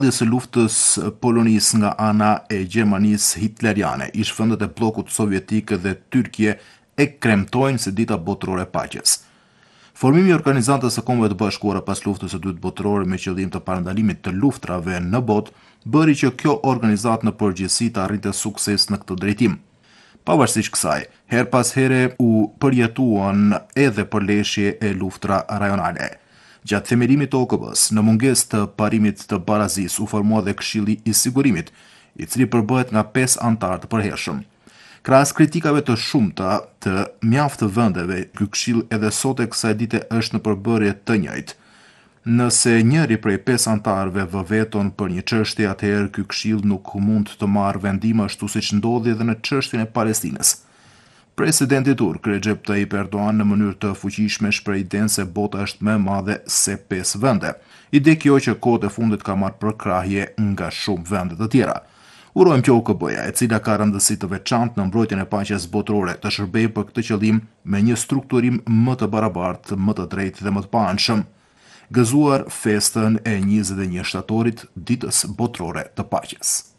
Së luftës Polonisë nga ana e Gjermanisë hitleriane, ish vendet e bllokut sovjetik dhe Tyrkie e kremtojnë së dita botërore e paqes. Formimi i Organizatës së Kombeve të Bashkuara pas luftës së dytë botërore me qëllim të parandalimit të luftrave në botë bëri që kjo organizatë në përgjithësi të arrinte sukses në këtë drejtim. Pavarësisht kësaj, her pas here u përjetuan edhe përleshje e luftra rajonale. Gjatë themelimit të OKB-s, në mungesë të parimit të barazis, u formua dhe Këshilli i Sigurimit, i cili përbëhet nga 5 anëtar të përhershëm. Krahas kritikave të shumta të mjaft të vendeve, ky këshill edhe sot e kësaj dite është në përbërje të njëjtë. Nëse njëri prej 5 anëtarëve vë veton për një çështje, atëherë ky këshill nuk mund të marrë vendim ashtu siç ndodhi edhe në çështjen e Palestinës. Presidenti turk Recep Tayyip Erdogan në mënyrë të fuqishme shpreh idenë se bota është më e madhe se 5 vende. Ide kjo që kohët e fundit ka marrë përkrahje nga shumë vende të tjera. Urojmë që OKB-ja, e cila ka rëndësi të veçantë në mbrojtjen e paqes botërore, të shërbejë për këtë qëllim me një strukturim më të barabartë, më të drejtë dhe më të paanshëm. Gëzuar festën e 21 shtatorit, ditës botërore të paqes.